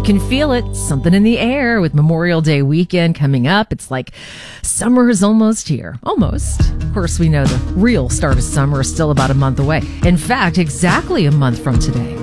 You can feel it, something in the air with Memorial Day weekend coming up. It's like summer is almost here. Almost. Of course, we know the real start of summer is still about a month away. In fact, exactly a month from today.